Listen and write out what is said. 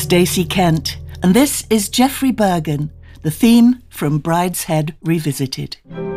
Stacey Kent, and this is Geoffrey Bergen, the theme from Brideshead Revisited.